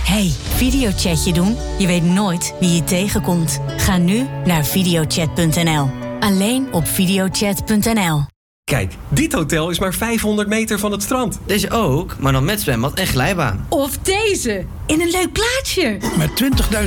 Hey, videochatje doen? Je weet nooit wie je tegenkomt. Ga nu naar videochat.nl. Alleen op videochat.nl. Kijk, dit hotel is maar 500 meter van het strand. Deze ook, maar dan met zwembad en glijbaan. Of deze, in een leuk plaatsje. Met 20.000